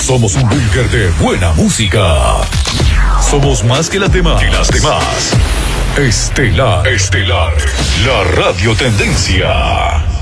Somos un búnker de buena música. Somos más que las demás. Estelar. La radio tendencia.